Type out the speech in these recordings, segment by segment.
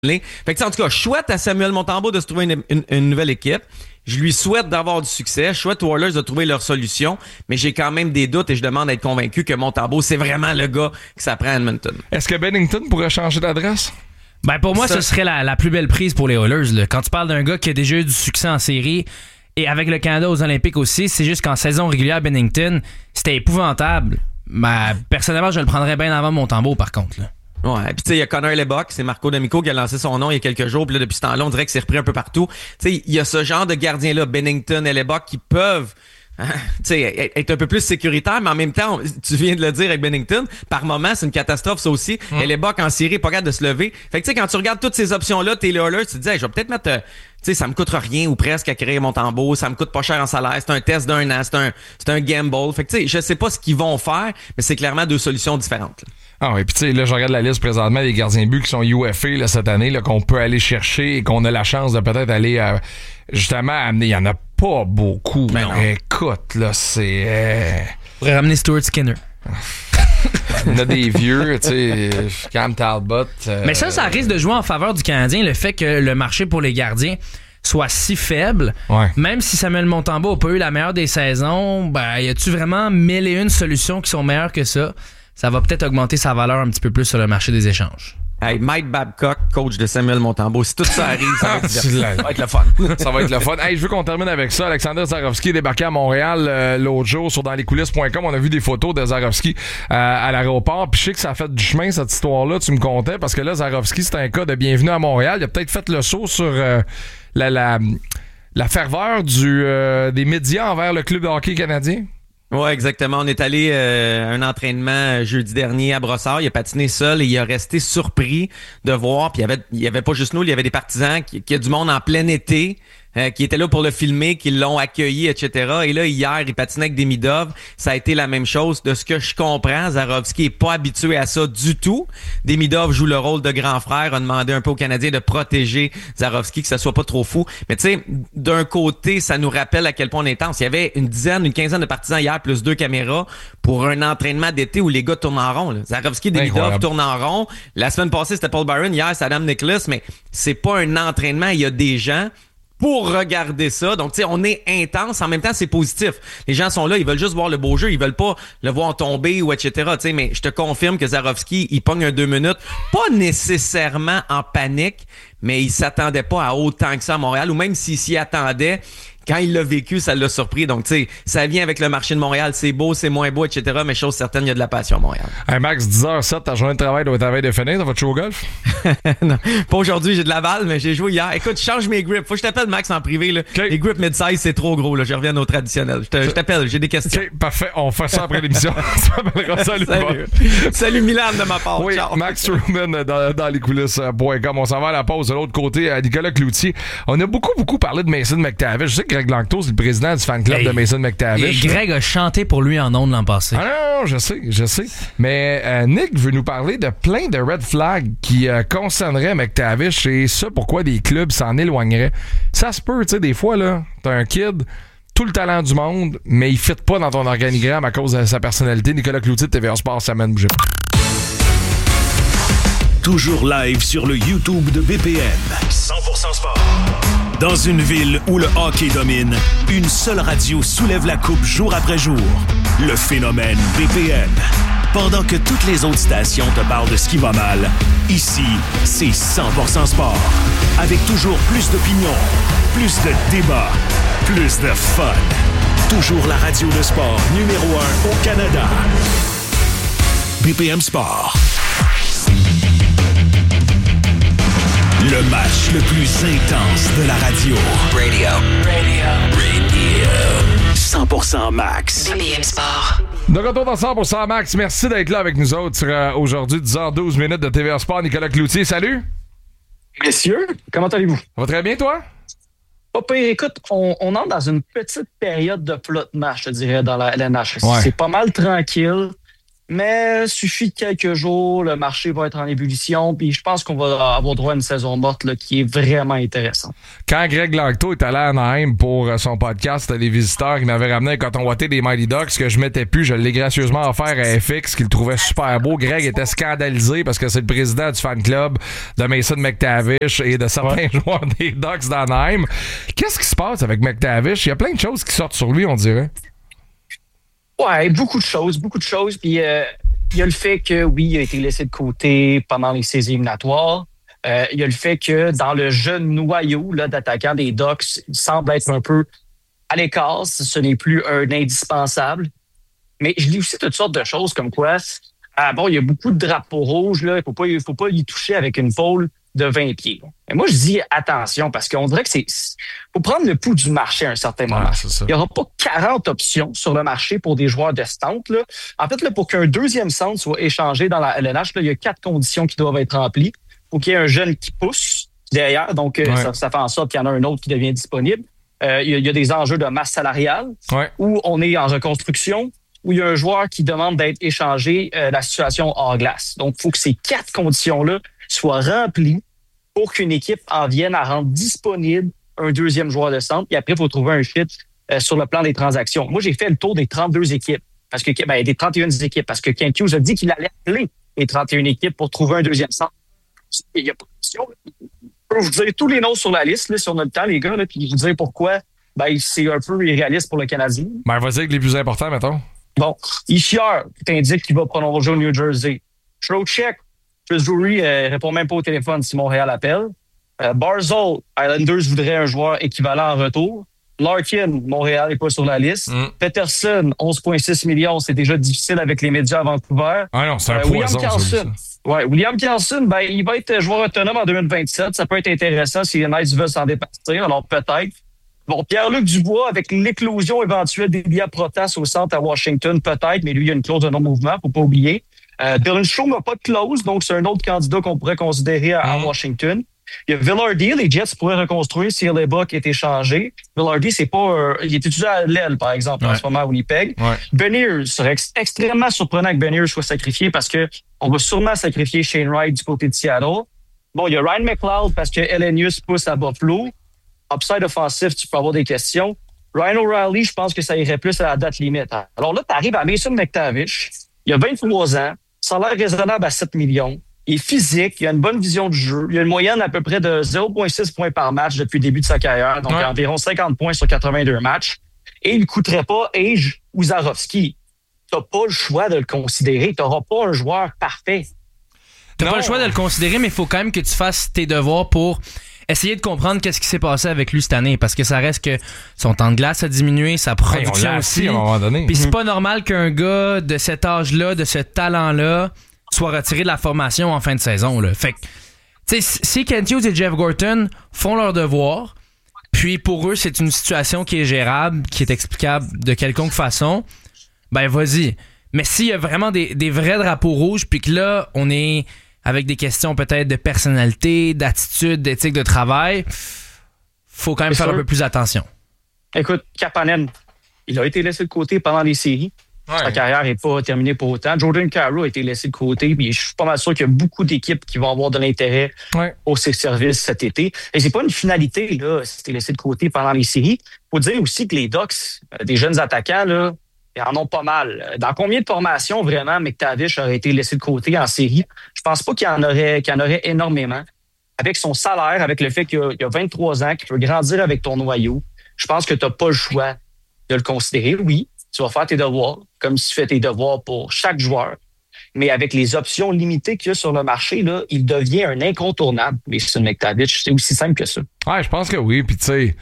Fait que, en tout cas, je souhaite à Samuel Montembeault de se trouver une nouvelle équipe. Je lui souhaite d'avoir du succès. Je souhaite aux Oilers de trouver leur solution. Mais j'ai quand même des doutes et je demande à être convaincu que Montembeault, c'est vraiment le gars que ça prend à Edmonton. Est-ce que Bennington pourrait changer d'adresse? Ben pour moi, ce serait la plus belle prise pour les Oilers. Là. Quand tu parles d'un gars qui a déjà eu du succès en série et avec le Canada aux Olympiques aussi, c'est juste qu'en saison régulière, Bennington, c'était épouvantable. Ben, personnellement, je le prendrais bien avant Montembeault, par contre. Là. Ouais, puis tu sais, il y a Connor Lebock, c'est Marco D'Amico qui a lancé son nom il y a quelques jours, puis là, depuis ce temps-là, on dirait que c'est repris un peu partout. Tu sais, il y a ce genre de gardiens-là, Bennington et Lebock, qui peuvent être un peu plus sécuritaires, mais en même temps, tu viens de le dire avec Bennington, par moment, c'est une catastrophe, ça aussi. Et Lebock en série, pas capable de se lever. Fait que tu sais, quand tu regardes toutes ces options-là, t'es là, tu te dis, hey, je vais peut-être mettre... tu sais, ça me coûte rien ou presque à créer Montembeault, ça me coûte pas cher en salaire, c'est un test d'un an, c'est un gamble. Fait que tu sais, je sais pas ce qu'ils vont faire, mais c'est clairement deux solutions différentes. Là. Ah oui, puis tu sais, là, je regarde la liste présentement des gardiens de but qui sont UFA là, cette année, là, qu'on peut aller chercher et qu'on a la chance de peut-être aller justement amener. Il y en a pas beaucoup. Ben mais écoute, là, c'est... On pourrait ramener Stuart Skinner. On a des vieux, tu sais, Cam Talbot. Mais ça risque de jouer en faveur du Canadien, le fait que le marché pour les gardiens soit si faible. Ouais. Même si Samuel Montembeault n'a pas eu la meilleure des saisons, ben, y a-tu vraiment 1001 solutions qui sont meilleures que ça? Ça va peut-être augmenter sa valeur un petit peu plus sur le marché des échanges. Hey, Mike Babcock, coach de Samuel Montembeault. Si tout ça arrive, ça va être le fun. Ça va être le fun. Hey, je veux qu'on termine avec ça. Alexander Zarovski est débarqué à Montréal l'autre jour sur danslescoulisses.com. On a vu des photos de Zarovski à l'aéroport. Puis je sais que ça a fait du chemin, cette histoire-là. Tu me contais, parce que là, Zarovski, c'est un cas de bienvenue à Montréal. Il a peut-être fait le saut sur la ferveur des médias envers le club de hockey canadien. Ouais, exactement. On est allé à un entraînement jeudi dernier à Brossard. Il a patiné seul et il a resté surpris de voir. Puis il y avait pas juste nous, il y avait des partisans qui a du monde en plein été. Qui étaient là pour le filmer, qui l'ont accueilli, etc. Et là, hier, il patinait avec Demidov. Ça a été la même chose. De ce que je comprends, Zarovski est pas habitué à ça du tout. Demidov joue le rôle de grand frère, a demandé un peu aux Canadiens de protéger Zarovski, que ça soit pas trop fou. Mais tu sais, d'un côté, ça nous rappelle à quel point on est intense. Il y avait une quinzaine de partisans hier, plus 2 caméras, pour un entraînement d'été où les gars tournent en rond. Là. Zarovski et Demidov tournent en rond. La semaine passée, c'était Paul Byron. Hier, c'est Adam Nicholas. Mais c'est pas un entraînement. Il y a des gens pour regarder ça. Donc, tu sais, on est intense. En même temps, c'est positif. Les gens sont là, ils veulent juste voir le beau jeu. Ils veulent pas le voir tomber ou etc. Tu sais, mais je te confirme que Zarovski, il pogne un 2 minutes. Pas nécessairement en panique, mais il s'attendait pas à autant que ça à Montréal. Ou même s'il s'y attendait, quand il l'a vécu, ça l'a surpris. Donc, tu sais, ça vient avec le marché de Montréal. C'est beau, c'est moins beau, etc. Mais chose certaine, il y a de la passion à Montréal. Hey Max, 10h07, ta journée de travail doit être à veille de finir. Ça va te jouer au golf? Non, pas aujourd'hui, j'ai de la balle, mais j'ai joué hier. Écoute, je change mes grips. Faut que je t'appelle Max en privé. Là. Okay. Les grips mid-size, c'est trop gros. Là. Je reviens au traditionnel. Je t'appelle, j'ai des questions. OK, parfait. On fait ça après l'émission. Salut. Salut Milan de ma part. Oui, ciao. Max Truman dans lescoulisses.com. On s'en va à la pause de l'autre côté à Nicolas Cloutier. On a beaucoup parlé de Mason McTavish. Je sais que Greg Langto, c'est le président du fan club de Mason McTavish. Et Greg a chanté pour lui en ondes l'an passé. Ah non, je sais. Mais Nick veut nous parler de plein de red flags qui concerneraient McTavish et ça, pourquoi des clubs s'en éloigneraient. Ça se peut, tu sais, des fois, là, t'as un kid, tout le talent du monde, mais il fit pas dans ton organigramme à cause de sa personnalité. Nicolas Cloutier de TVA Sport, ça mène bouger. Toujours live sur le YouTube de BPM. 100% sport. Dans une ville où le hockey domine, une seule radio soulève la coupe jour après jour. Le phénomène BPM. Pendant que toutes les autres stations te parlent de ce qui va mal, ici, c'est 100% sport. Avec toujours plus d'opinions, plus de débats, plus de fun. Toujours la radio de sport numéro 1 au Canada. BPM Sport. Le match le plus intense de la radio. Radio. 100% Max. BPM Sport. De retour dans 100% Max. Merci d'être là avec nous autres aujourd'hui, 10h12 minutes de TVA Sport. Nicolas Cloutier, salut. Messieurs, comment allez-vous? Ça va très bien, toi? Pas pire. Écoute, on entre dans une petite période de flottement, je te dirais, dans la LNH. Ouais. C'est pas mal tranquille. Mais suffit de quelques jours, le marché va être en ébullition, puis je pense qu'on va avoir droit à une saison morte là, qui est vraiment intéressante. Quand Greg Langto est allé à Anaheim pour son podcast Les Visiteurs, il m'avait ramené un coton watté des Mighty Ducks que je mettais plus. Je l'ai gracieusement offert à FX, qu'il trouvait super beau. Greg était scandalisé parce que c'est le président du fan club de Mason McTavish et de certains joueurs des Ducks d'Anaheim. Qu'est-ce qui se passe avec McTavish? Il y a plein de choses qui sortent sur lui, on dirait. Ouais, beaucoup de choses. Puis il y a le fait que, oui, il a été laissé de côté pendant les séries éliminatoires. Il y a le fait que dans le jeune noyau là, d'attaquants des Ducks, il semble être un peu à l'écart. Ce n'est plus un indispensable. Mais je lis aussi toutes sortes de choses comme quoi, il y a beaucoup de drapeaux rouges. Là, il faut pas y toucher avec une pôle de 20 pieds. Mais moi, je dis attention parce qu'on dirait que faut prendre le pouls du marché à un certain moment. Ah, il n'y aura pas 40 options sur le marché pour des joueurs de centre. Là. En fait, là, pour qu'un deuxième centre soit échangé dans la LNH, là, il y a 4 conditions qui doivent être remplies. Faut qu'il y ait un jeune qui pousse derrière. Donc, ça fait en sorte qu'il y en a un autre qui devient disponible. Il y a des enjeux de masse salariale où on est en reconstruction, où il y a un joueur qui demande d'être échangé, la situation hors glace. Donc, il faut que ces 4 conditions-là soient remplies pour qu'une équipe en vienne à rendre disponible un deuxième joueur de centre. Puis après, il faut trouver un fit sur le plan des transactions. Moi, j'ai fait le tour des 32 équipes, des 31 équipes, parce que Kent Hughes a dit qu'il allait appeler les 31 équipes pour trouver un deuxième centre. Il n'y a pas de question. Je peux vous dire tous les noms sur la liste, là, si on a le temps, les gars, là, puis vous dire pourquoi c'est un peu irréaliste pour le Canadien. Vas-y avec les plus importants, mettons. Bon, Ishiar, qui t'indique qu'il va prolonger au New Jersey. Trocheck, Chris Drury répond même pas au téléphone si Montréal appelle. Barzal, Islanders voudrait un joueur équivalent en retour. Larkin, Montréal n'est pas sur la liste. Peterson, 11,6 millions, c'est déjà difficile avec les médias à Vancouver. Ah non, c'est un poison, William Karlsson, il va être joueur autonome en 2027. Ça peut être intéressant si les Knights veulent s'en départir, alors peut-être. Bon, Pierre-Luc Dubois, avec l'éclosion éventuelle d'Ilya Protas au centre à Washington, peut-être, mais lui, il y a une clause de non-mouvement, faut pas oublier. Dylan Strome n'a pas de clause, donc c'est un autre candidat qu'on pourrait considérer à Washington. Il y a Villardy, les Jets pourraient reconstruire si Hellebuck est échangé. Villardy, c'est pas il est étudié à l'aile, par exemple, en ce moment à Winnipeg. Beniers, serait extrêmement surprenant que Beniers soit sacrifié parce que on va sûrement sacrifier Shane Wright du côté de Seattle. Bon, il y a Ryan McLeod parce que Elenius pousse à Buffalo. Upside offensif, tu peux avoir des questions. Ryan O'Reilly, je pense que ça irait plus à la date limite. Alors là, tu arrives à Mason McTavish. Il a 23 ans. Salaire raisonnable à 7 millions. Il est physique. Il a une bonne vision du jeu. Il a une moyenne à peu près de 0,6 points par match depuis le début de sa carrière. Donc, environ 50 points sur 82 matchs. Et il ne coûterait pas Age ou Zarovski. Tu n'as pas le choix de le considérer. Tu n'auras pas un joueur parfait. Tu n'as pas le choix de le considérer, mais il faut quand même que tu fasses tes devoirs pour essayer de comprendre qu'est-ce qui s'est passé avec lui cette année, parce que ça reste que son temps de glace a diminué, sa production aussi. À un moment donné. Puis c'est pas normal qu'un gars de cet âge-là, de ce talent-là, soit retiré de la formation en fin de saison. Là. Fait que, tu sais, si Kent Hughes et Jeff Gorton font leur devoir, puis pour eux, c'est une situation qui est gérable, qui est explicable de quelconque façon, ben vas-y. Mais s'il y a vraiment des vrais drapeaux rouges, puis que là, on est avec des questions peut-être de personnalité, d'attitude, d'éthique de travail, faut quand même faire un peu plus attention. Écoute, Kapanen, il a été laissé de côté pendant les séries. Sa carrière n'est pas terminée pour autant. Jordan Kyrou a été laissé de côté, puis je suis pas mal sûr qu'il y a beaucoup d'équipes qui vont avoir de l'intérêt pour ses services cet été. Et c'est pas une finalité, là, si t'es laissé de côté pendant les séries. Faut dire aussi que les Ducks, des jeunes attaquants, là, ils en ont pas mal. Dans combien de formations, vraiment, McTavish aurait été laissé de côté en série? Je pense pas qu'il y en aurait énormément. Avec son salaire, avec le fait qu'il a 23 ans, qu'il peut grandir avec ton noyau, je pense que tu n'as pas le choix de le considérer. Oui, tu vas faire tes devoirs, comme si tu fais tes devoirs pour chaque joueur. Mais avec les options limitées qu'il y a sur le marché, là, il devient un incontournable. Mais c'est un McTavish, c'est aussi simple que ça. Ouais, je pense que oui. Puis tu sais,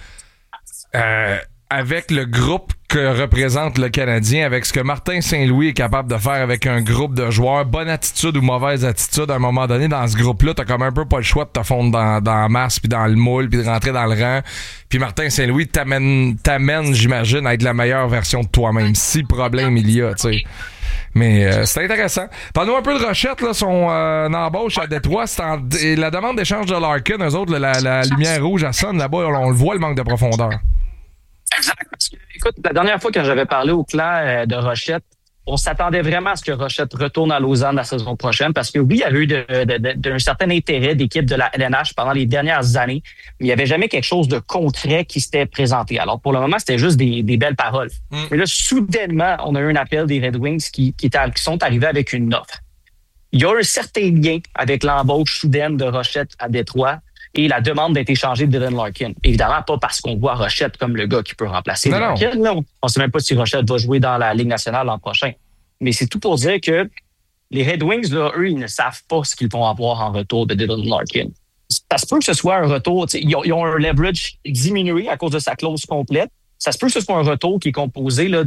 avec le groupe que représente le Canadien, avec ce que Martin Saint-Louis est capable de faire avec un groupe de joueurs, bonne attitude ou mauvaise attitude, à un moment donné, dans ce groupe-là, t'as comme un peu pas le choix de te fondre dans la masse, puis dans le moule, puis de rentrer dans le rang. Puis Martin Saint-Louis t'amène, j'imagine, à être la meilleure version de toi-même, si problème il y a, tu sais. Mais c'est intéressant. Parle-nous un peu de Rochette, là, son embauche à Détroit. Et la demande d'échange de Larkin, eux autres, la lumière rouge, elle sonne là-bas, on le voit, le manque de profondeur. Exact. Parce que, écoute, la dernière fois quand j'avais parlé au clan de Rochette, on s'attendait vraiment à ce que Rochette retourne à Lausanne la saison prochaine parce que oui, il y a eu d'un certain intérêt d'équipe de la LNH pendant les dernières années, mais il n'y avait jamais quelque chose de concret qui s'était présenté. Alors, pour le moment, c'était juste des belles paroles. Mais là, soudainement, on a eu un appel des Red Wings qui sont arrivés avec une offre. Il y a un certain lien avec l'embauche soudaine de Rochette à Détroit et la demande d'être échangé de Dylan Larkin. Évidemment, pas parce qu'on voit Rochette comme le gars qui peut remplacer Larkin. Non. On ne sait même pas si Rochette va jouer dans la Ligue nationale l'an prochain. Mais c'est tout pour dire que les Red Wings, là, eux, ils ne savent pas ce qu'ils vont avoir en retour de Dylan Larkin. Ça se peut que ce soit un retour, ils ont un leverage diminué à cause de sa clause complète. Ça se peut que ce soit un retour qui est composé là,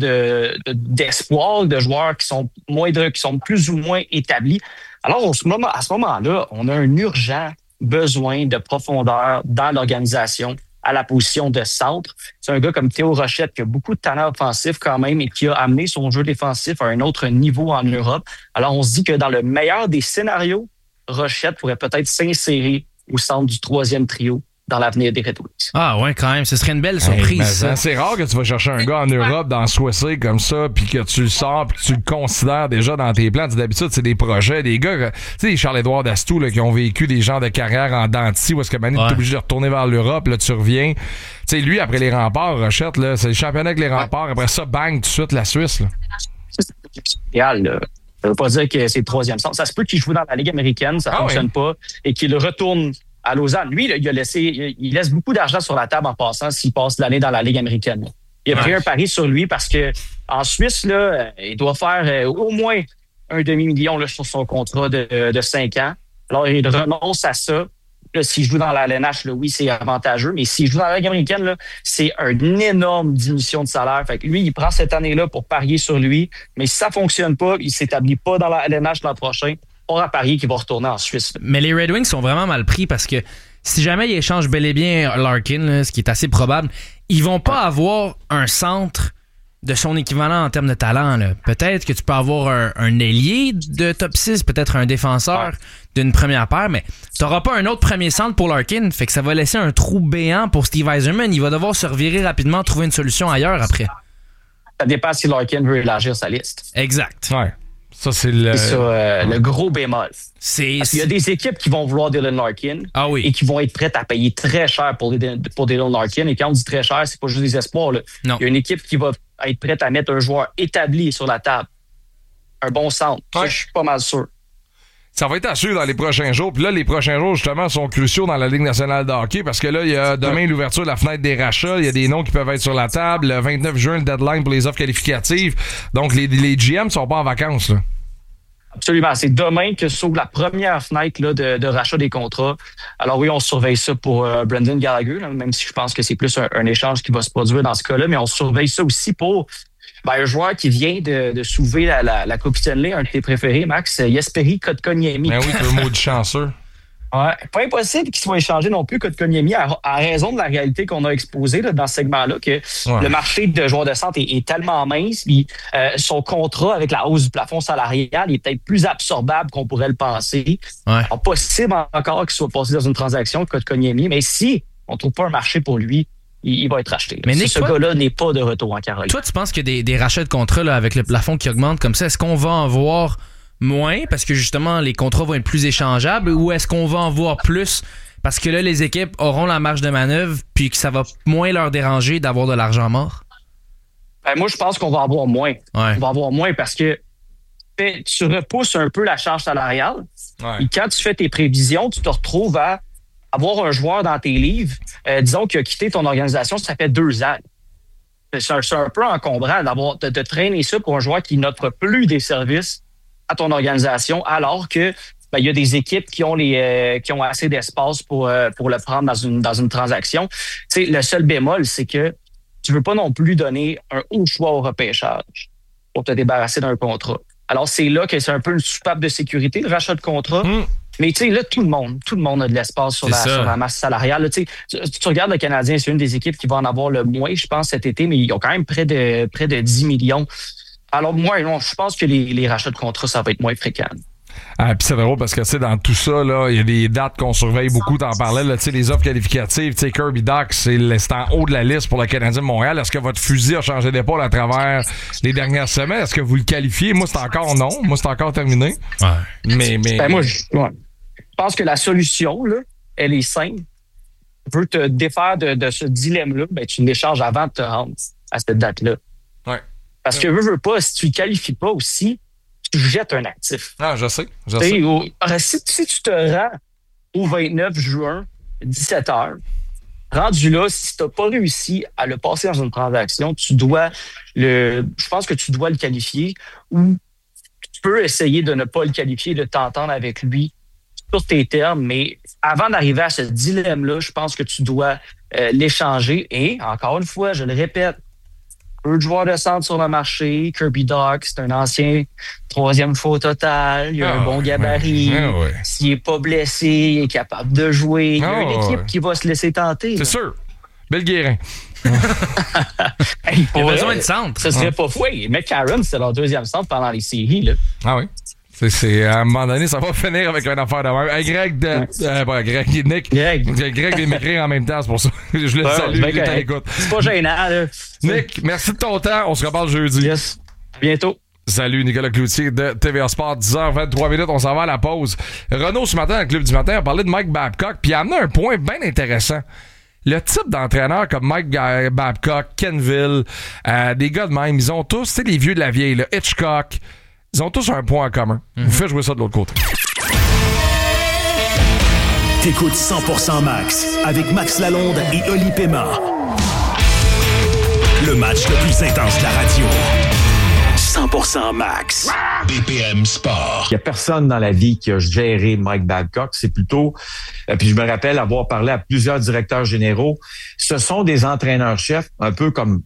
d'espoir, de joueurs qui sont qui sont plus ou moins établis. Alors, à ce moment-là, on a un urgent besoin de profondeur dans l'organisation à la position de centre. C'est un gars comme Théo Rochette qui a beaucoup de talent offensif quand même et qui a amené son jeu défensif à un autre niveau en Europe. Alors, on se dit que dans le meilleur des scénarios, Rochette pourrait peut-être s'insérer au centre du troisième trio dans l'avenir des Red Wings. Ah ouais, quand même, ce serait une belle surprise. Hey, c'est rare que tu vas chercher un gars en Europe dans Swissy comme ça, puis que tu le sors, puis que tu le considères déjà dans tes plans. D'habitude, c'est des projets, des gars, tu sais, les Charles-Édouard Dastou là, qui ont vécu des genres de carrière en dents de scie, où est-ce que maintenant t'es obligé de retourner vers l'Europe, là tu reviens. Tu sais, lui, après les remparts, Rochette, là, c'est le championnat avec les remparts. Après ça, bang, tout de suite, la Suisse. Là. C'est idéal, là. Ça veut pas dire que c'est le troisième centre. Ça se peut qu'il joue dans la Ligue américaine, ça fonctionne pas, et qu'il retourne à Lausanne. Lui, là, il laisse beaucoup d'argent sur la table en passant s'il passe l'année dans la Ligue américaine. Il a pris un pari sur lui parce que en Suisse, là, il doit faire au moins un demi-million là, sur son contrat de 5 ans. Alors, il renonce à ça. Là, s'il joue dans la LNH, là, oui, c'est avantageux, mais s'il joue dans la Ligue américaine, là, c'est une énorme diminution de salaire. Fait que lui, il prend cette année-là pour parier sur lui, mais si ça fonctionne pas, il s'établit pas dans la LNH l'an prochain, on va parier qu'il va retourner en Suisse. Mais les Red Wings sont vraiment mal pris parce que si jamais ils échangent bel et bien Larkin, là, ce qui est assez probable, ils vont pas avoir un centre de son équivalent en termes de talent. Là. Peut-être que tu peux avoir un ailier de top 6, peut-être un défenseur d'une première paire, mais tu n'auras pas un autre premier centre pour Larkin, fait que ça va laisser un trou béant pour Steve Yzerman. Il va devoir se revirer rapidement, trouver une solution ailleurs après. Ça dépend si Larkin veut élargir sa liste. Exact. Ouais. Ça, c'est le gros bémol. Parce qu'il y a des équipes qui vont vouloir Dylan Larkin et qui vont être prêtes à payer très cher pour Dylan Larkin. Et quand on dit très cher, c'est pas juste des espoirs. Là. Non. Il y a une équipe qui va être prête à mettre un joueur établi sur la table. Un bon centre. Ça, je suis pas mal sûr. Ça va être à suivre dans les prochains jours. Puis là, les prochains jours, justement, sont cruciaux dans la Ligue nationale de hockey parce que là, il y a demain l'ouverture de la fenêtre des rachats. Il y a des noms qui peuvent être sur la table. Le 29 juin, le deadline pour les offres qualificatives. Donc, les GM sont pas en vacances, là. Absolument. C'est demain que s'ouvre la première fenêtre là, de rachat des contrats. Alors oui, on surveille ça pour Brendan Gallagher, là, même si je pense que c'est plus un échange qui va se produire dans ce cas-là, mais on surveille ça aussi pour un joueur qui vient de soulever la Coupe Stanley, un de tes préférés, Max, Jesperi Kotkaniemi. Ben oui, un mot de chanceux. Ouais, pas impossible qu'il soit échangé non plus Kotkaniemi à raison de la réalité qu'on a exposée là, dans ce segment-là, que le marché de joueurs de centre est tellement mince, puis son contrat avec la hausse du plafond salarial est peut-être plus absorbable qu'on pourrait le penser. Alors, possible encore qu'il soit passé dans une transaction Kotkaniemi, mais si on trouve pas un marché pour lui, il va être racheté. Mais Nick, ce gars-là n'est pas de retour en Caroline. Toi, tu penses que des rachats de contrats là, avec le plafond qui augmente comme ça, est-ce qu'on va en voir moins parce que justement les contrats vont être plus échangeables ou est-ce qu'on va en voir plus parce que là les équipes auront la marge de manœuvre puis que ça va moins leur déranger d'avoir de l'argent mort? Moi, je pense qu'on va en voir moins. On va en voir moins parce que tu repousses un peu la charge salariale. Et quand tu fais tes prévisions, tu te retrouves à avoir un joueur dans tes livres, disons, qui a quitté ton organisation, ça fait 2 ans. C'est un peu encombrant de traîner ça pour un joueur qui n'offre plus des services à ton organisation, alors que il y a des équipes qui ont assez d'espace pour le prendre dans une transaction. Tu sais, le seul bémol, c'est que tu veux pas non plus donner un haut choix au repêchage pour te débarrasser d'un contrat. Alors, c'est là que c'est un peu une soupape de sécurité, le rachat de contrat. Mais tu sais, là, tout le monde a de l'espace sur la masse salariale. Là, tu regardes le Canadien, c'est une des équipes qui va en avoir le moins, je pense, cet été, mais ils ont quand même près de 10 millions. Alors, moi, non, je pense que les rachats de contrats, ça va être moins fréquent. Puis c'est drôle parce que, tu sais, dans tout ça, là, il y a des dates qu'on surveille beaucoup. T'en parlais, là, tu sais, les offres qualificatives. Tu sais, Kirby Dach, c'est en haut de la liste pour le Canadien de Montréal. Est-ce que votre fusil a changé d'épaule à travers les dernières semaines? Est-ce que vous le qualifiez? Moi, c'est encore non. Moi, c'est encore terminé. Ouais. Mais... Moi, je pense que la solution, là, elle est simple. Tu veux te défaire de ce dilemme-là, ben, tu l'échanges avant de te rendre à cette date-là. Ouais. Parce que veux pas, si tu ne qualifies pas aussi, tu jettes un actif. Ah, je sais. Si tu te rends au 29 juin, 17h, rendu là, si tu n'as pas réussi à le passer dans une transaction, je pense que tu dois le qualifier ou tu peux essayer de ne pas le qualifier, de t'entendre avec lui sur tes termes, mais avant d'arriver à ce dilemme-là, je pense que tu dois l'échanger. Et encore une fois, je le répète, peu de joueurs de centre sur le marché. Kirby Dach, c'est un ancien 3e choix au total. Il a un bon gabarit. Ouais. S'il n'est pas blessé, il est capable de jouer. Il y a une équipe qui va se laisser tenter. C'est sûr. Bill Guérin. Hey, Il y a besoin de centre. Ce serait pas fou. McCarron, c'était leur 2e centre pendant les séries. Là. Ah oui. C'est à un moment donné, ça va finir avec une affaire de même. Hey, Nick. Greg vient m'écrire en même temps, c'est pour ça. Je le salue, il est à l'écoute. C'est pas gênant, là. Nick, merci de ton temps. On se reparle jeudi. Yes. À bientôt. Salut, Nicolas Cloutier de TVA Sport, 10h23. On s'en va à la pause. Renaud, ce matin, dans le Club du matin, a parlé de Mike Babcock, puis il a amené un point bien intéressant. Le type d'entraîneur comme Mike Babcock, Kenville, des gars de même, ils ont tous, tu sais, les vieux de la vieille, là, Hitchcock, ils ont tous un point en commun. Vous faites jouer ça de l'autre côté. T'écoutes 100% Max avec Max Lalonde et Oli Pema. Le match le plus intense de la radio. 100% Max. BPM Sport. Il n'y a personne dans la vie qui a géré Mike Babcock. C'est plutôt... puis je me rappelle avoir parlé à plusieurs directeurs généraux. Ce sont des entraîneurs-chefs, un peu comme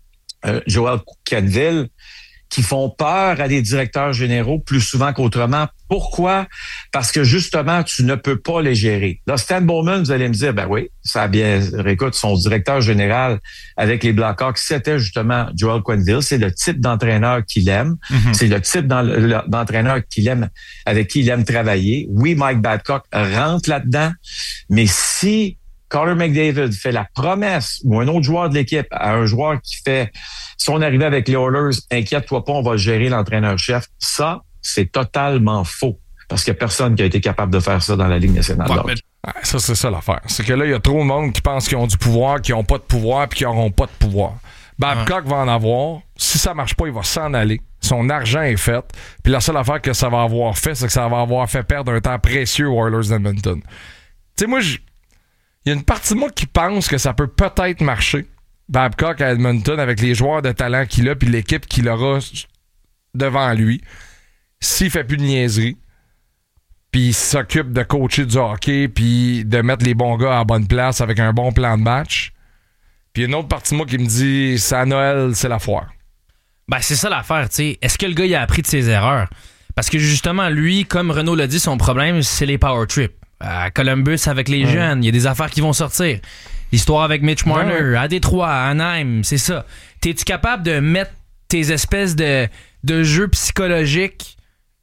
Joel Kenville, qui font peur à des directeurs généraux plus souvent qu'autrement. Pourquoi? Parce que justement, tu ne peux pas les gérer. Là, Stan Bowman, vous allez me dire, ben oui, ça a bien... Écoute, son directeur général avec les Blackhawks, c'était justement Joel Quenneville. C'est le type d'entraîneur qu'il aime. Mm-hmm. C'est le type d'entraîneur qu'il aime, avec qui il aime travailler. Oui, Mike Babcock rentre là-dedans, mais si Connor McDavid fait la promesse ou un autre joueur de l'équipe à un joueur qui fait... Si on arrivait avec les Oilers, inquiète-toi pas, on va gérer l'entraîneur-chef. Ça, c'est totalement faux. Parce qu'il n'y a personne qui a été capable de faire ça dans la Ligue nationale. Ça, c'est ça l'affaire. C'est que là, il y a trop de monde qui pense qu'ils ont du pouvoir, qui n'ont pas de pouvoir, puis qui n'auront pas de pouvoir. Babcock va en avoir. Si ça marche pas, il va s'en aller. Son argent est fait. Puis la seule affaire que ça va avoir fait, c'est que ça va avoir fait perdre un temps précieux aux Oilers d'Edmonton. Tu sais, moi, il y a une partie de moi qui pense que ça peut peut-être marcher. Babcock à Edmonton avec les joueurs de talent qu'il a puis l'équipe qu'il aura devant lui, s'il fait plus de niaiserie, puis il s'occupe de coacher du hockey puis de mettre les bons gars à la bonne place avec un bon plan de match. Puis une autre partie de moi qui me dit c'est à Noël, c'est la foire. Ben c'est ça l'affaire, tu sais. Est-ce que le gars il a appris de ses erreurs? Parce que justement, lui, comme Renaud l'a dit, son problème, c'est les power trips. À Columbus avec les jeunes, il y a des affaires qui vont sortir. L'histoire avec Mitch Marner, à Détroit, à Anaheim, c'est ça. T'es-tu capable de mettre tes espèces de jeux psychologiques,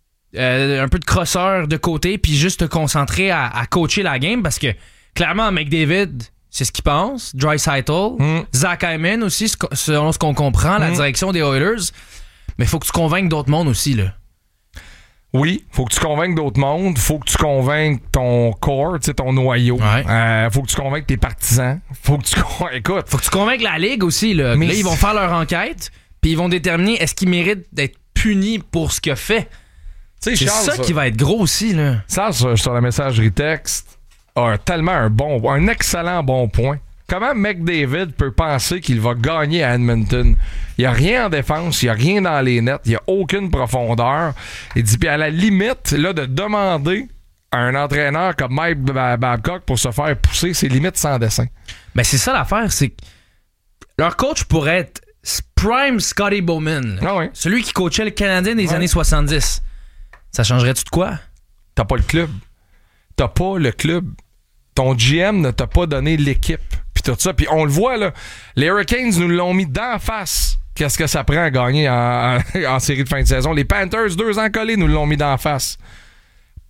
un peu de crosseur de côté, puis juste te concentrer à coacher la game? Parce que, clairement, McDavid, c'est ce qu'il pense. Draisaitl, Zach Hyman aussi, selon ce qu'on comprend, la direction des Oilers. Mais il faut que tu convainques d'autres mondes aussi, là. Oui, faut que tu convainques d'autres mondes, faut que tu convainques ton core, tu sais, ton noyau. Ouais. Faut que tu convainques tes partisans. Faut que tu convainques la ligue aussi, là. Mais là, ils vont faire leur enquête, puis ils vont déterminer est-ce qu'il mérite d'être puni pour ce qu'il a fait. C'est Charles, ça qui va être gros aussi, là. Ça, sur la messagerie texte, a tellement un excellent bon point. Comment McDavid peut penser qu'il va gagner à Edmonton? Il n'y a rien en défense, il n'y a rien dans les nets, il n'y a aucune profondeur. Il dit, puis à la limite, là, de demander à un entraîneur comme Mike Babcock pour se faire pousser, c'est limite sans dessin. Ben c'est ça l'affaire, c'est que leur coach pourrait être prime Scotty Bowman. Ah oui. Celui qui coachait le Canadien des années 70. Ça changerait-tu de quoi? T'as pas le club. Ton GM ne t'a pas donné l'équipe. Puis tout ça. Puis on le voit, là. Les Hurricanes nous l'ont mis d'en face. Qu'est-ce que ça prend à gagner en série de fin de saison? Les Panthers, 2 ans collés, nous l'ont mis d'en face.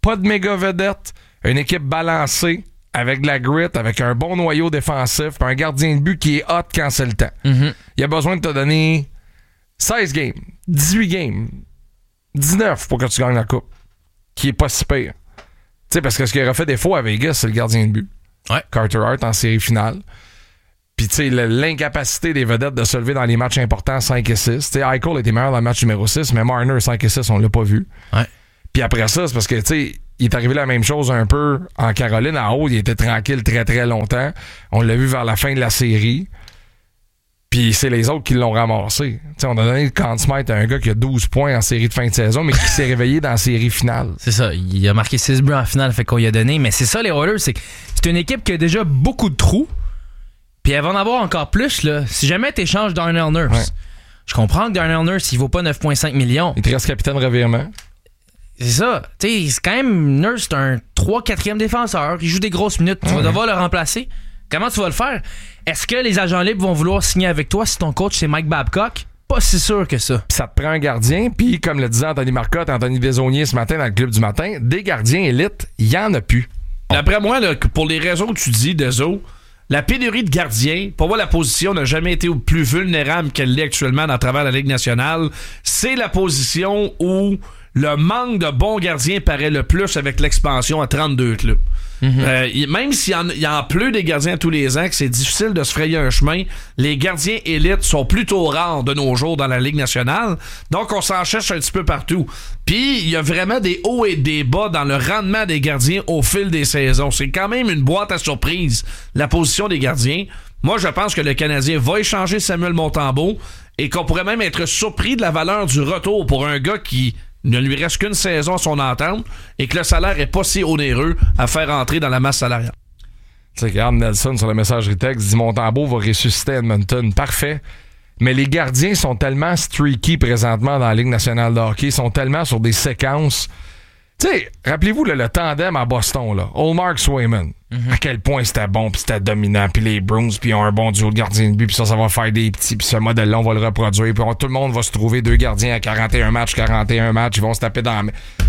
pas de méga vedette, une équipe balancée, avec de la grit, avec un bon noyau défensif, puis un gardien de but qui est hot quand c'est le temps. Il a besoin de te donner 16 games, 18 games, 19 pour que tu gagnes la coupe, qui est pas si pire. Tu sais, parce que ce qui aurait fait défaut à Vegas, c'est le gardien de but. Ouais. Carter Hart en série finale. Puis, tu sais, l'incapacité des vedettes de se lever dans les matchs importants 5 et 6. Tu sais, Eichel était meilleur dans le match numéro 6, mais Marner 5 et 6, on l'a pas vu. Ouais. Puis après ça, c'est parce que, tu sais, il est arrivé la même chose un peu en Caroline. En haut, il était tranquille très, très longtemps. On l'a vu vers la fin de la série. Puis c'est les autres qui l'ont ramassé. Tu sais, on a donné le Conn Smythe à un gars qui a 12 points en série de fin de saison, mais qui s'est réveillé dans la série finale. C'est ça. Il a marqué 6 buts en finale, fait qu'on lui a donné. Mais c'est ça, les Oilers, c'est une équipe qui a déjà beaucoup de trous. Puis elle va en avoir encore plus, là. Si jamais tu échanges Darnell Nurse, Ouais. je comprends que Darnell Nurse, il vaut pas 9,5 millions. Il te reste capitaine revirement. C'est ça. Tu sais, c'est quand même Nurse, c'est un 3-4e défenseur. Il joue des grosses minutes. Tu vas devoir le remplacer. Comment tu vas le faire? Est-ce que les agents libres vont vouloir signer avec toi si ton coach c'est Mike Babcock? Pas si sûr que ça. Puis ça te prend un gardien. Puis comme le disait Anthony Marcotte, Anthony Desaulniers ce matin dans le club du matin, des gardiens élites, il y en a plus. D'après moi, là, pour les raisons que tu dis, Deso, la pénurie de gardiens, pour moi, la position n'a jamais été plus vulnérable qu'elle l'est actuellement à travers la Ligue nationale. C'est la position où le manque de bons gardiens paraît le plus avec l'expansion à 32 clubs. Même s'il y en pleut des gardiens tous les ans, que c'est difficile de se frayer un chemin, les gardiens élites sont plutôt rares de nos jours dans la Ligue nationale. Donc, on s'en cherche un petit peu partout. Puis, il y a vraiment des hauts et des bas dans le rendement des gardiens au fil des saisons. C'est quand même une boîte à surprise, la position des gardiens. Moi, je pense que le Canadien va échanger Samuel Montembeault et qu'on pourrait même être surpris de la valeur du retour pour un gars qui ne lui reste qu'une saison à son entente et que le salaire est pas si onéreux à faire entrer dans la masse salariale. Tu sais, regarde Nelson sur la messagerie texte, dit Montembeault va ressusciter Edmonton. Parfait. Mais les gardiens sont tellement streaky présentement dans la Ligue nationale de hockey, sont tellement sur des séquences. Tu sais, rappelez-vous le tandem à Boston, là, Ullmark Swayman. À quel point c'était bon, puis c'était dominant, puis les Bruins, puis ils ont un bon duo de gardiens de but, puis ça va faire des petits, puis ce modèle-là, on va le reproduire, puis tout le monde va se trouver 2 gardiens à 41 matchs, ils vont se taper dans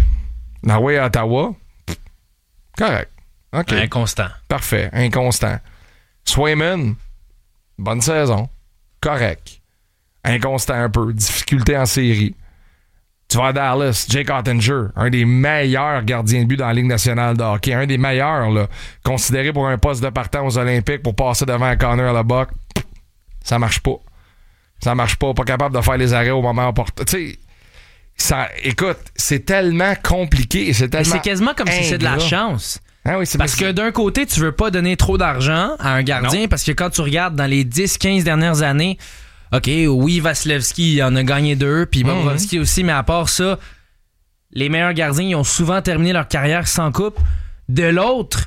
la way à Ottawa. Correct. OK. Inconstant. Parfait. Inconstant. Swayman, bonne saison. Correct. Inconstant un peu. Difficulté en série. Tu vas à Dallas, Jake Ottinger, un des meilleurs gardiens de but dans la Ligue nationale de hockey. Un des meilleurs, là. Considéré pour un poste de partant aux Olympiques pour passer devant Connor Lebock. Ça marche pas. Ça marche pas. Pas capable de faire les arrêts au moment opportun. Tu sais, écoute, c'est tellement compliqué et c'est tellement. Mais c'est quasiment comme si c'est de la ingrat. chance. Ah oui, Parce que d'un côté, tu veux pas donner trop d'argent à un gardien parce que quand tu regardes dans les 10-15 dernières années, OK, oui, Vasilevski en a gagné 2, puis Bobrovski aussi, mais à part ça, les meilleurs gardiens, ils ont souvent terminé leur carrière sans coupe. De l'autre,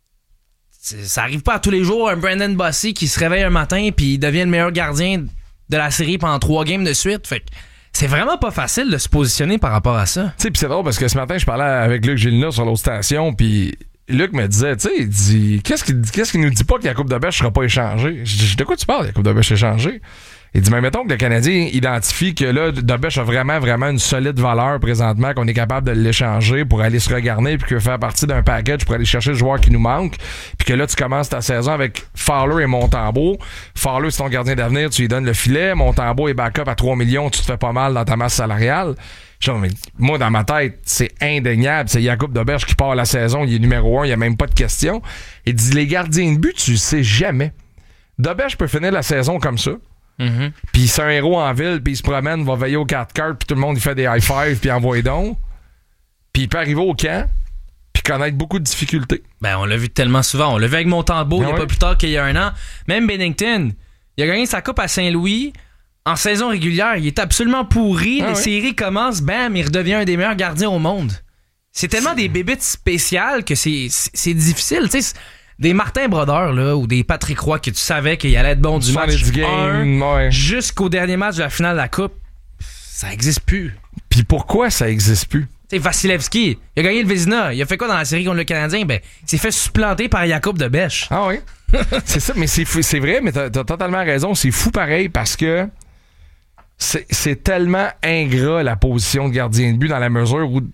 ça arrive pas à tous les jours, un Brandon Bossy qui se réveille un matin puis il devient le meilleur gardien de la série pendant 3 games de suite. Fait que c'est vraiment pas facile de se positionner par rapport à ça. Tu sais, pis c'est drôle parce que ce matin, je parlais avec Luc Gélina sur l'autre station, puis Luc me disait, tu sais, il dit, qu'est-ce qu'il nous dit pas que la Coupe de Bêche sera pas échangée? Je dis, de quoi tu parles, la Coupe de Bêche échangée? Il dit, mais mettons que le Canadien identifie que là, Dobech a vraiment une solide valeur présentement, qu'on est capable de l'échanger pour aller se regarder puis que faire partie d'un package pour aller chercher le joueur qui nous manque. Puis que là, tu commences ta saison avec Fowler et Montembeault. Fowler, c'est ton gardien d'avenir, tu lui donnes le filet. Montembeault est backup à 3 millions, tu te fais pas mal dans ta masse salariale. Mais moi, dans ma tête, c'est indéniable. C'est Jakub Dobech qui part la saison, il est numéro 1, il n'y a même pas de question. Il dit, les gardiens de but, tu sais jamais. Dobech peut finir la saison comme ça. Puis c'est un héros en ville, puis il se promène, va veiller aux 4 cartes, puis tout le monde il fait des high five, puis envoie donc. Puis il peut arriver au camp, puis connaître beaucoup de difficultés. Ben, on l'a vu tellement souvent. On l'a vu avec Montembeault il y a pas plus tard qu'il y a 1 an. Même Binnington, il a gagné sa coupe à Saint-Louis en saison régulière. Il est absolument pourri. Les séries commencent, bam, il redevient un des meilleurs gardiens au monde. C'est tellement des bébites spéciales que c'est difficile, tu sais. Des Martin Brodeur, là, ou des Patrick Roy que tu savais qu'il allait être bon du match 1 jusqu'au dernier match de la finale de la Coupe, ça existe plus. Puis pourquoi ça existe plus? Tu sais, Vasilevski, il a gagné le Vézina. Il a fait quoi dans la série contre le Canadien? Ben, il s'est fait supplanter par Jakub Dobech. Ah oui? C'est ça, mais c'est vrai, mais t'as totalement raison. C'est fou pareil parce que c'est tellement ingrat la position de gardien de but dans la mesure où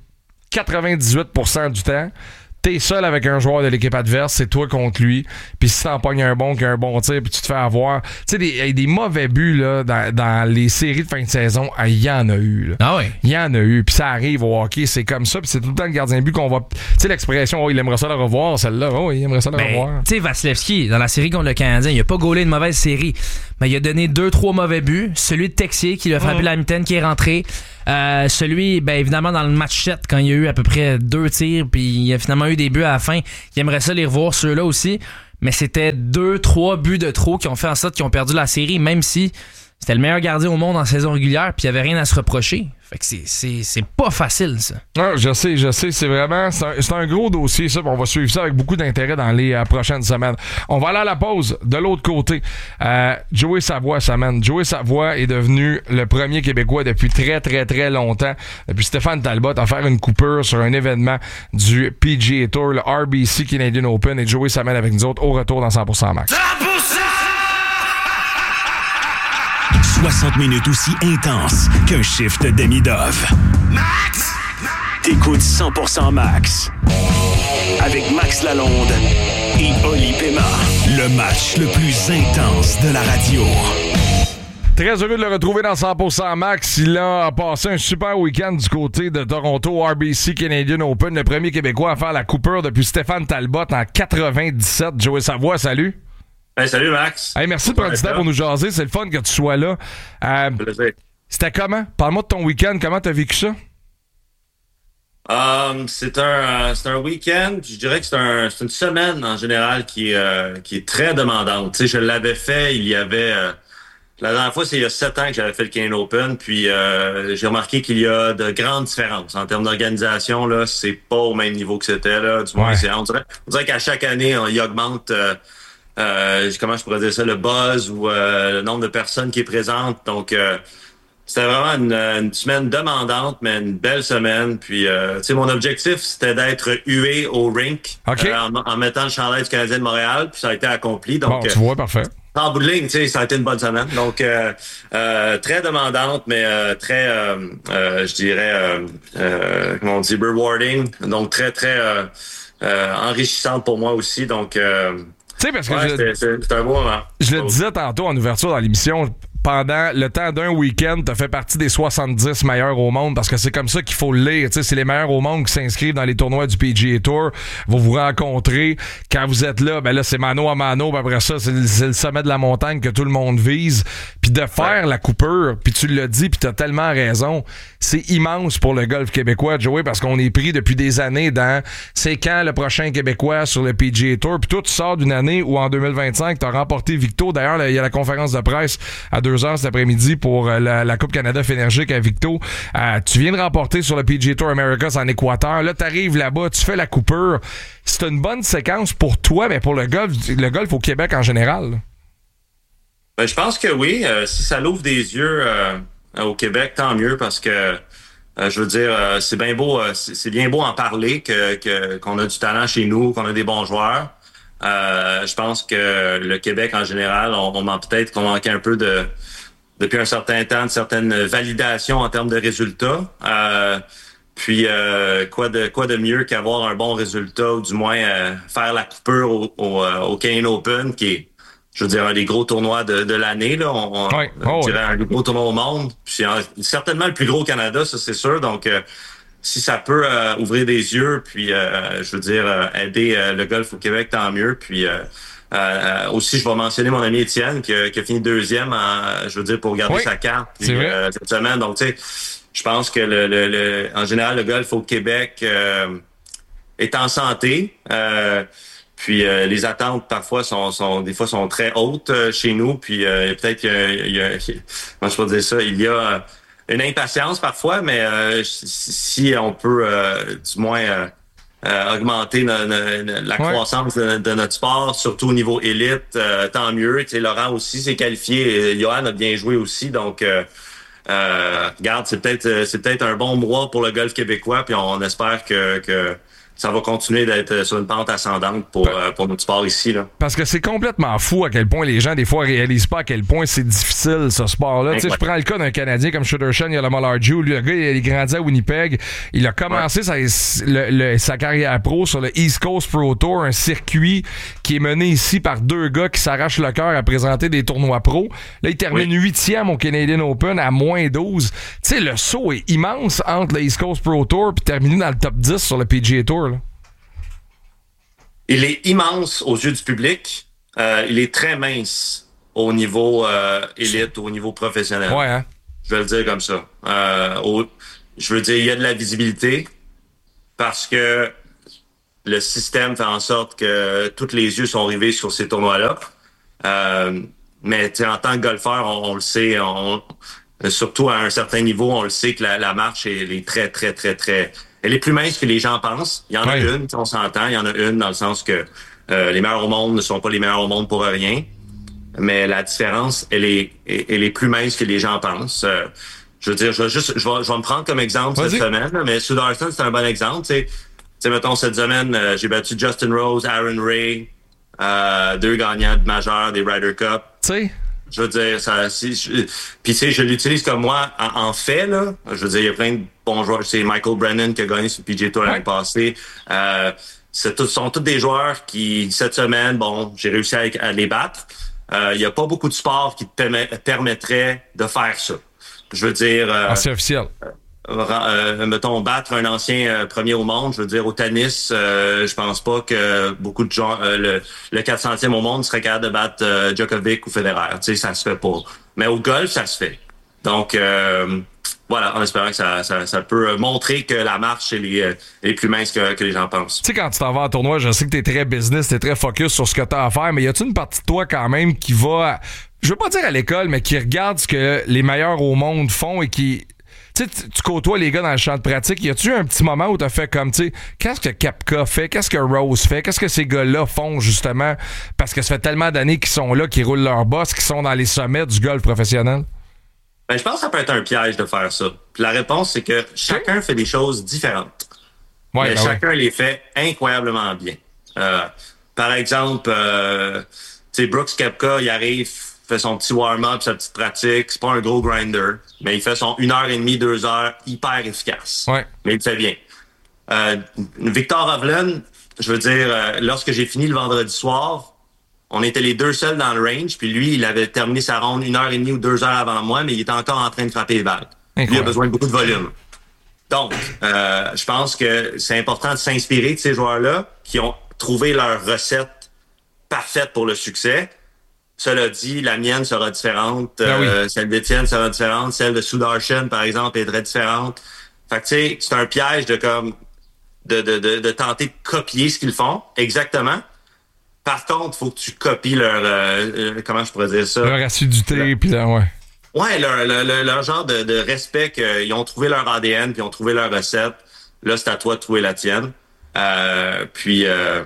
98% du temps, t'es seul avec un joueur de l'équipe adverse, c'est toi contre lui. Puis si t'en pognes un bon qui a un bon tir, puis tu te fais avoir. Tu sais, des mauvais buts là, dans les séries de fin de saison, il y en a eu. Là. Ah ouais. Il y en a eu. Puis ça arrive au hockey, c'est comme ça. Puis c'est tout le temps le gardien de but qu'on va. Tu sais, l'expression, oh, il aimerait ça le revoir, celle-là. Oh, il aimerait ça le revoir. Tu sais, Vasilevski, dans la série contre le Canadien, il a pas gaulé une mauvaise série. Mais il a donné 2-3 mauvais buts. Celui de Texier qui lui a frappé la mitaine qui est rentré. Celui, évidemment, dans le match 7, quand il y a eu à peu près 2 tirs, puis il a finalement eu des buts à la fin, il aimerait ça les revoir, ceux-là aussi. Mais c'était 2-3 buts de trop qui ont fait en sorte qu'ils ont perdu la série, même si c'était le meilleur gardien au monde en saison régulière, puis il n'y avait rien à se reprocher. Fait que c'est pas facile, ça. Non, je sais, c'est vraiment, c'est un gros dossier, ça, on va suivre ça avec beaucoup d'intérêt dans les prochaines semaines. On va aller à la pause de l'autre côté. Joey Savoie s'amène. Joey Savoie est devenu le premier Québécois depuis très, très, très longtemps, depuis Stéphane Talbot, à faire une coupure sur un événement du PGA Tour, le RBC Canadian Open, et Joey s'amène avec nous autres au retour dans 100% Max. 60 minutes aussi intenses qu'un shift demi-dove. Max! T'écoutes 100% Max. Avec Max Lalonde et Oli Pema. Le match le plus intense de la radio. Très heureux de le retrouver dans 100% Max. Il a passé un super week-end du côté de Toronto, RBC Canadian Open, le premier Québécois à faire la coupure depuis Stéphane Talbot en 97. Joey Savoie, salut. Hey, salut Max. Hey, merci de prendre du temps pour nous jaser. C'est le fun que tu sois là. Plaisir. C'était comment? Parle-moi de ton week-end. Comment t'as vécu ça? C'est un week-end. Je dirais que c'est une semaine en général qui est très demandante. Tu sais, je l'avais fait. Il y avait la dernière fois, c'est il y a 7 ans que j'avais fait le Canadian Open. Puis j'ai remarqué qu'il y a de grandes différences en termes d'organisation. Là, c'est pas au même niveau que c'était là. Du moins, on dirait qu'à chaque année, il augmente. Comment je pourrais dire ça, le buzz ou le nombre de personnes qui est présente. Donc, c'était vraiment une semaine demandante, mais une belle semaine. Puis, tu sais, mon objectif, c'était d'être hué au rink en mettant le chandail du Canadien de Montréal. Puis ça a été accompli. Donc, bon, tu vois, parfait. En bout de ligne, tu sais, ça a été une bonne semaine. Donc, très demandante, mais très, je dirais, comment on dit, rewarding. Donc, très, très enrichissante pour moi aussi. Donc, tu sais, parce que c'est un beau moment. Je le disais tantôt en ouverture dans l'émission, pendant le temps d'un week-end, t'as fait partie des 70 meilleurs au monde, parce que c'est comme ça qu'il faut le lire. T'sais, c'est les meilleurs au monde qui s'inscrivent dans les tournois du PGA Tour. Vous vous rencontrez. Quand vous êtes là, ben là, c'est mano à mano. Puis après ça, c'est le sommet de la montagne que tout le monde vise. Puis de faire la coupure, puis tu l'as dit, puis t'as tellement raison. C'est immense pour le golf québécois, Joey, parce qu'on est pris depuis des années dans c'est quand le prochain Québécois sur le PGA Tour. Puis toi, tu sors d'une année où en 2025, t'as remporté Victo. D'ailleurs, il y a la conférence de presse à 2h cet après-midi pour la Coupe Canada Fénergique à Victo. Tu viens de remporter sur le PGA Tour Americas en Équateur. Là, t'arrives là-bas, tu fais la coupure. C'est une bonne séquence pour toi, mais pour le golf au Québec en général. Ben, je pense que oui. Si ça l'ouvre des yeux au Québec, tant mieux, parce que je veux dire, c'est bien beau, c'est bien beau en parler qu'on a du talent chez nous, qu'on a des bons joueurs. Je pense que le Québec en général, on peut-être qu'on manquait un peu depuis un certain temps de certaines validations en termes de résultats. Puis quoi de mieux qu'avoir un bon résultat, ou du moins faire la coupure au Canadian Open, qui est, je veux dire, un des gros tournois de l'année, là. Je dirais un des gros tournois au monde. Puis certainement le plus gros au Canada, ça c'est sûr. Donc si ça peut ouvrir des yeux, puis je veux dire aider le golf au Québec, tant mieux. Puis aussi, je vais mentionner mon ami Étienne qui a fini 2e, je veux dire, pour garder sa carte cette semaine. Donc, tu sais, je pense que en général, le golf au Québec est en santé. Puis les attentes parfois des fois sont très hautes chez nous. Puis peut-être comment je peux dire ça, il y a une impatience parfois, mais si on peut du moins augmenter la croissance de notre sport, surtout au niveau élite, tant mieux. Tu sais, Laurent aussi s'est qualifié, Johan a bien joué aussi, donc regarde, c'est peut-être un bon mois pour le golf québécois, puis on espère que ça va continuer d'être sur une pente ascendante pour notre sport ici, là. Parce que c'est complètement fou à quel point les gens, des fois, réalisent pas à quel point c'est difficile, ce sport-là. Tu sais, je prends le cas d'un Canadien comme Sudarshan, il y a le Mallarju. Lui, le gars, il est grandi à Winnipeg. Il a commencé sa carrière pro sur le East Coast Pro Tour, un circuit qui est mené ici par deux gars qui s'arrachent le cœur à présenter des tournois pro. Là, il termine 8e au Canadian Open à moins 12. Tu sais, le saut est immense entre le East Coast Pro Tour puis terminer dans le top 10 sur le PGA Tour, là. Il est immense aux yeux du public. Il est très mince au niveau élite, au niveau professionnel. Ouais, hein? Je vais le dire comme ça. Je veux dire, il y a de la visibilité parce que le système fait en sorte que tous les yeux sont rivés sur ces tournois-là. Mais en tant que golfeur, on le sait, surtout à un certain niveau, on le sait que la marche elle est très, très, très, très... Elle est plus mince que les gens pensent. Il y en a une, on s'entend. Il y en a une dans le sens que les meilleurs au monde ne sont pas les meilleurs au monde pour rien. Mais la différence, elle est plus mince que les gens pensent. Je veux dire, je vais me prendre comme exemple cette semaine, là, mais Sudarshan, c'est un bon exemple. Tu sais, mettons, cette semaine, j'ai battu Justin Rose, Aaron Ray, 2 gagnants de majeurs des Ryder Cup. Tu sais? Je veux dire, puis tu sais, je l'utilise comme moi en fait, là. Je veux dire, il y a plein de bons joueurs. C'est Michael Brennan qui a gagné sur le PGA Tour l'année passée. Sont tous des joueurs qui, cette semaine, j'ai réussi à les battre. Il y a pas beaucoup de sports qui te permettraient de faire ça. Je veux dire... c'est officiel. Mettons, battre un ancien premier au monde, je veux dire, au tennis, je pense pas que beaucoup de gens, le 400e au monde serait capable de battre Djokovic ou Federer. Tu sais, ça se fait pas. Mais au golf, ça se fait. Donc, voilà, en espérant que ça peut montrer que la marche est plus mince que les gens pensent. Tu sais, quand tu t'en vas en tournoi, je sais que t'es très business, t'es très focus sur ce que t'as à faire, mais y a-tu une partie de toi quand même qui va, je veux pas dire à l'école, mais qui regarde ce que les meilleurs au monde font et qui... Tu sais, tu côtoies les gars dans le champ de pratique. Y a-tu un petit moment où t'as fait comme, tu sais, qu'est-ce que Koepka fait? Qu'est-ce que Rose fait? Qu'est-ce que ces gars-là font, justement? Parce que ça fait tellement d'années qu'ils sont là, qu'ils roulent leur boss, qu'ils sont dans les sommets du golf professionnel. Ben, je pense que ça peut être un piège de faire ça. Puis la réponse, c'est que chacun fait des choses différentes. Ouais, mais chacun les fait incroyablement bien. Par exemple, tu sais, Brooks Koepka, il arrive, fait son petit warm-up, sa petite pratique. C'est pas un gros grinder, mais il fait son 1h30, 2 heures hyper efficace. Ouais. Mais il le fait bien. Victor Hovland, je veux dire, lorsque j'ai fini le vendredi soir, on était les deux seuls dans le range, puis lui, il avait terminé sa ronde 1h30 ou 2 heures avant moi, mais il était encore en train de frapper les balles. Lui, il a besoin de beaucoup de volume. Donc, je pense que c'est important de s'inspirer de ces joueurs-là qui ont trouvé leur recette parfaite pour le succès. Cela dit, la mienne sera différente. Celle d'Étienne sera différente. Celle de Sudarshan, par exemple, est très différente. Fait que, tu sais, c'est un piège de tenter de copier ce qu'ils font. Exactement. Par contre, il faut que tu copies leur... comment je pourrais dire ça? Leur assiduité, puis là, ouais. Ouais, leur genre de respect qu'ils ont trouvé leur ADN, puis ils ont trouvé leur recette. Là, c'est à toi de trouver la tienne. Puis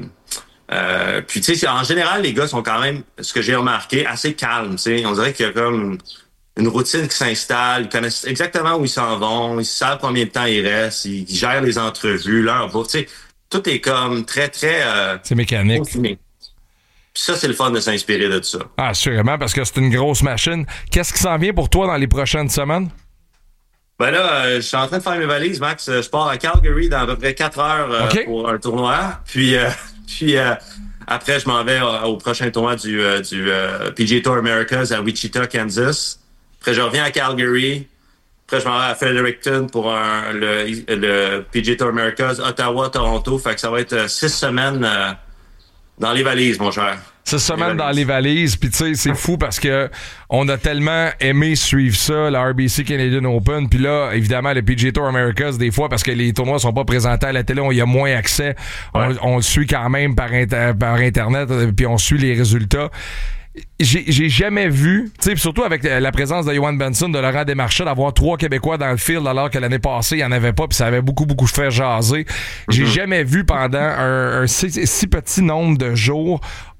tu sais, en général, les gars sont quand même, ce que j'ai remarqué, assez calmes. Tu sais, on dirait qu'il y a comme une routine qui s'installe. Ils connaissent exactement où ils s'en vont. Ils savent combien de temps ils restent. Ils gèrent les entrevues, leur bouffe. Tu sais, tout est comme très, très... c'est mécanique. Confiné. Puis ça, c'est le fun de s'inspirer de ça. Ah, assurément, parce que c'est une grosse machine. Qu'est-ce qui s'en vient pour toi dans les prochaines semaines? Ben là, je suis en train de faire mes valises, Max. Je pars à Calgary dans à peu près 4 heures pour un tournoi. Puis après, je m'en vais au prochain tournoi du PGA Tour Americas à Wichita, Kansas. Après, je reviens à Calgary. Après, je m'en vais à Fredericton pour le PGA Tour Americas, Ottawa, Toronto. Fait que ça va être 6 semaines dans les valises, mon cher. 6 semaines dans les valises, puis tu sais, c'est fou parce que on a tellement aimé suivre ça, la RBC Canadian Open, puis là, évidemment, le PGA Tour Americas, des fois, parce que les tournois sont pas présentés à la télé, il y a moins accès, on le suit quand même par Internet, puis on suit les résultats. J'ai jamais vu, tu sais, surtout avec la présence de Yohan Benson, de Laurent Desmarchais, d'avoir 3 Québécois dans le field alors que l'année passée, il n'y en avait pas, puis ça avait beaucoup fait jaser. J'ai jamais vu pendant un si petit nombre de jours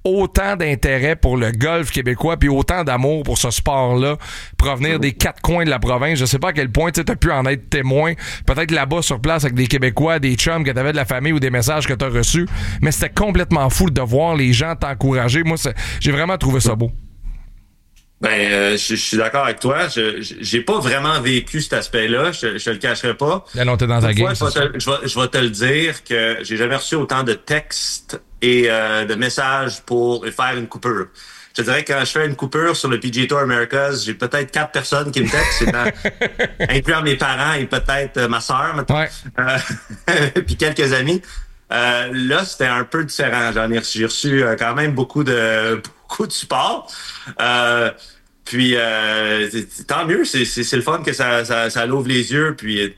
autant d'intérêt pour le golf québécois puis autant d'amour pour ce sport-là provenir des 4 coins de la province. Je sais pas à quel point tu as pu en être témoin. Peut-être là-bas sur place avec des Québécois, des chums que tu avais de la famille ou des messages que tu as reçus. Mais c'était complètement fou de voir les gens t'encourager. Moi, j'ai vraiment trouvé ça beau. Ben, je suis d'accord avec toi. J'ai pas vraiment vécu cet aspect-là. Je le cacherai pas. Là, non, t'es dans ta game. Je vais te le dire que j'ai jamais reçu autant de textes et de messages pour faire une coupure. Je te dirais que quand je fais une coupure sur le PGA Tour Americas, j'ai peut-être 4 personnes qui me textent, incluant mes parents et peut-être ma sœur, maintenant. Ouais. Puis quelques amis. Là, c'était un peu différent. J'ai reçu quand même beaucoup de support. Puis tant mieux, c'est le fun que ça l'ouvre les yeux. Puis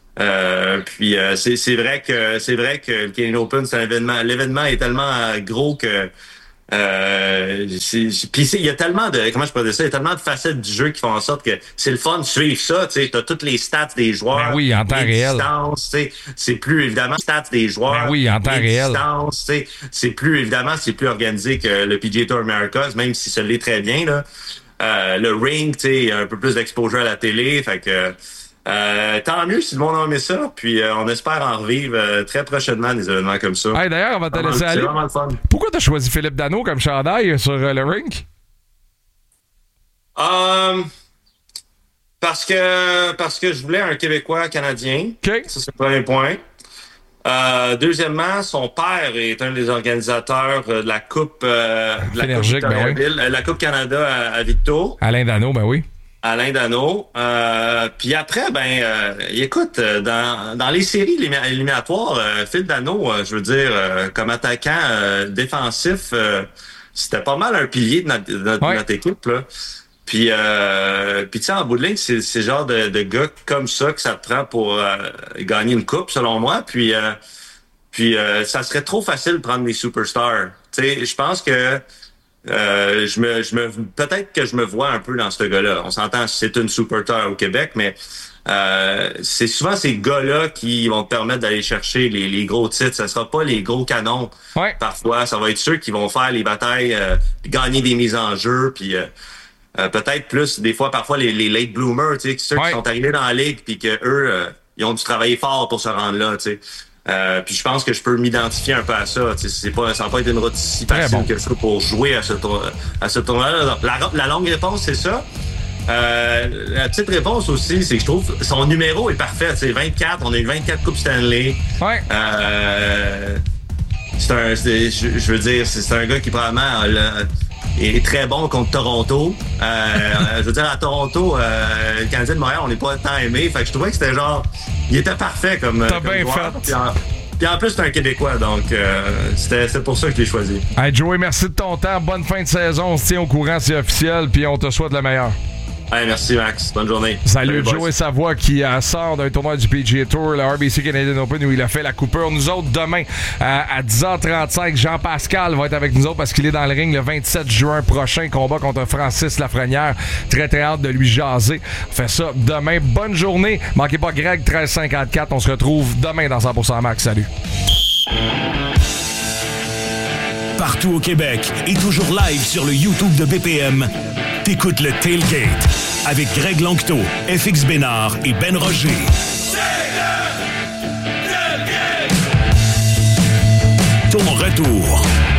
c'est vrai que le Canadian Open, c'est un événement. L'événement est tellement gros que puis il y a tellement de, comment je peux dire ça, il y a tellement de facettes du jeu qui font en sorte que c'est le fun de suivre ça. Tu sais, t'as toutes les stats des joueurs. Ben oui, en temps réel. Distances, c'est plus évidemment stats des joueurs. Ben oui, en temps réel. Distances, c'est plus organisé que le PGA Tour Americas, même si ça l'est très bien là. Le ring, tu sais, un peu plus d'exposure à la télé, fait que tant mieux si le monde a aimé ça, puis on espère en revivre très prochainement des événements comme ça. Hey, d'ailleurs, on va te laisser aller. C'est vraiment le fun. Pourquoi t'as choisi Philippe Danault comme chandail sur le rink? Parce que je voulais un Québécois canadien. Okay. Ça, c'est le premier point. Deuxièmement, son père est un des organisateurs de la Coupe la Coupe Canada à Victo. Alain Danault, ben oui. Alain Danault. Puis après, écoute, dans les séries éliminatoires, Phil Danault, je veux dire, comme attaquant défensif, c'était pas mal un pilier de notre équipe, là. Puis tu sais, en bout de ligne, c'est le genre de gars comme ça que ça te prend pour gagner une coupe, selon moi. Puis ça serait trop facile de prendre des superstars. Tu sais, je pense que peut-être que je me vois un peu dans ce gars-là. On s'entend, c'est une superstar au Québec, mais c'est souvent ces gars-là qui vont te permettre d'aller chercher les gros titres. Ça sera pas les gros canons. Ouais. Parfois, ça va être ceux qui vont faire les batailles, gagner des mises en jeu, puis peut-être plus des fois, parfois les late bloomers, tu sais, ceux qui sont arrivés dans la ligue, puis que eux, ils ont dû travailler fort pour se rendre là, tu sais. Puis je pense que je peux m'identifier un peu à ça. Ça va pas être une route si facile que ça pour jouer à ce tournoi-là. Donc, la longue réponse, c'est ça. La petite réponse aussi, c'est que je trouve son numéro est parfait. C'est 24, on a eu 24 Coupes Stanley. Ouais. Je veux dire, c'est un gars qui probablement est très bon contre Toronto. Je veux dire, à Toronto, le Canadien de Montréal, on n'est pas tant aimé. Fait que je trouvais que c'était genre... Il était parfait comme bien joueur. fait. Puis en plus, c'est un Québécois, donc c'est pour ça que je l'ai choisi. Hey, Joey, merci de ton temps. Bonne fin de saison. On se tient au courant, c'est officiel, puis on te souhaite le meilleur. Hey, merci, Max. Bonne journée. Salut, Joey Savoie qui sort d'un tournoi du PGA Tour, le RBC Canadian Open, où il a fait la coupure. Nous autres, demain, à 10h35, Jean-Pascal va être avec nous autres parce qu'il est dans le ring le 27 juin prochain. Combat contre Francis Lafrenière. Très, très hâte de lui jaser. On fait ça demain. Bonne journée. Manquez pas Greg, 1354. On se retrouve demain dans 100% Max. Salut. Partout au Québec et toujours live sur le YouTube de BPM, t'écoutes le Tailgate avec Greg Lanctot, FX Bénard et Ben Roger. Ton retour